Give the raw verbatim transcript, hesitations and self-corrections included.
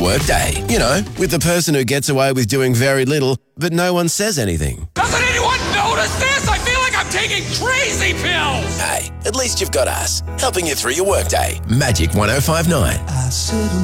workday. You know, with the person who gets away with doing very little, but no one says anything. Doesn't anyone notice this? I feel like I'm taking crazy pills. Hey, at least you've got us, helping you through your workday. Magic one oh five nine.